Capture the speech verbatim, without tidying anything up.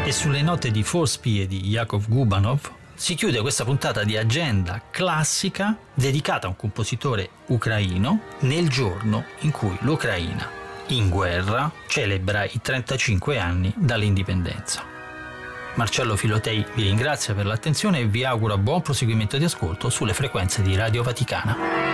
E sulle note di Four spie di Yakov Gubanov si chiude questa puntata di Agenda Classica dedicata a un compositore ucraino nel giorno in cui l'Ucraina, in guerra, celebra i trentacinque anni dall'indipendenza. Marcello Filotei vi ringrazia per l'attenzione e vi augura buon proseguimento di ascolto sulle frequenze di Radio Vaticana.